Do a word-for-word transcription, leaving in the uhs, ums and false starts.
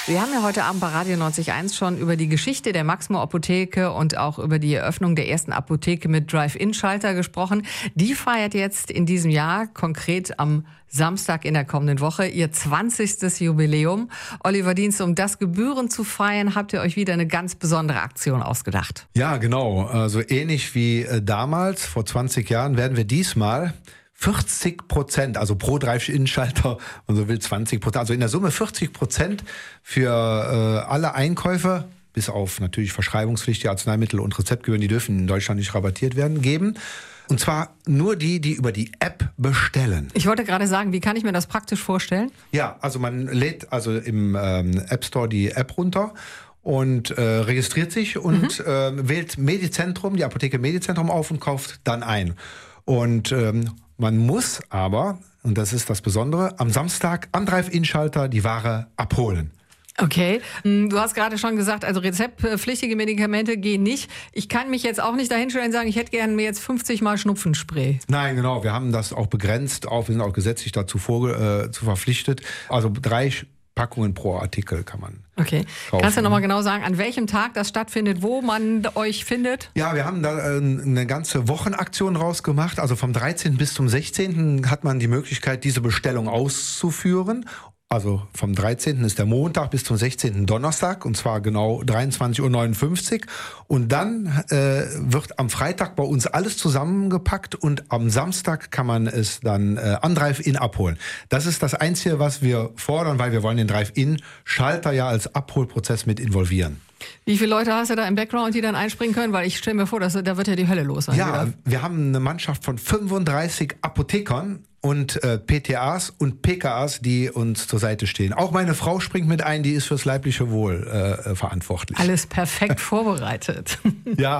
Wir haben ja heute Abend bei Radio neunzig Komma eins schon über die Geschichte der Maximo Apotheke und auch über die Eröffnung der ersten Apotheke mit Drive-In-Schalter gesprochen. Die feiert jetzt in diesem Jahr, konkret am Samstag in der kommenden Woche, ihr zwanzigstes Jubiläum. Oliver Dienst, um das gebührend zu feiern, habt ihr euch wieder eine ganz besondere Aktion ausgedacht. Ja, genau. Also ähnlich wie damals, vor zwanzig Jahren, werden wir diesmal vierzig Prozent, also pro Drive-In-Schalter, man so will zwanzig Prozent, also in der Summe vierzig Prozent für äh, alle Einkäufe, bis auf natürlich verschreibungspflichtige Arzneimittel und Rezeptgebühren, die dürfen in Deutschland nicht rabattiert werden, geben. Und zwar nur die, die über die App bestellen. Ich wollte gerade sagen, wie kann ich mir das praktisch vorstellen? Ja, also man lädt also im ähm, App Store die App runter und äh, registriert sich und mhm. äh, wählt Medizentrum, die Apotheke Medizentrum auf und kauft dann ein. Und ähm, man muss aber, und das ist das Besondere, am Samstag am Drive-In-Schalter die Ware abholen. Okay, du hast gerade schon gesagt, also rezeptpflichtige Medikamente gehen nicht. Ich kann mich jetzt auch nicht dahinstellen und sagen, ich hätte gerne mir jetzt fünfzig Mal Schnupfenspray. Nein, genau, wir haben das auch begrenzt, auch, wir sind auch gesetzlich dazu vor, äh, zu verpflichtet. Also drei Packungen pro Artikel kann man Okay. kaufen. Kannst du nochmal genau sagen, an welchem Tag das stattfindet, wo man euch findet? Ja, wir haben da äh, eine ganze Wochenaktion rausgemacht. Also vom dreizehnten bis zum sechzehnten hat man die Möglichkeit, diese Bestellung auszuführen. Also vom dreizehnten ist der Montag bis zum sechzehnten Donnerstag, und zwar genau dreiundzwanzig Uhr neunundfünfzig. Und dann äh, wird am Freitag bei uns alles zusammengepackt und am Samstag kann man es dann äh, am Drive-In abholen. Das ist das Einzige, was wir fordern, weil wir wollen den Drive-In-Schalter ja als Abholprozess mit involvieren. Wie viele Leute hast du da im Background, die dann einspringen können? Weil ich stelle mir vor, dass, da wird ja die Hölle los sein. Ja, wieder. Wir haben eine Mannschaft von fünfunddreißig Apothekern und äh, P T As und P K As, die uns zur Seite stehen. Auch meine Frau springt mit ein, die ist fürs leibliche Wohl äh, verantwortlich. Alles perfekt vorbereitet. Ja.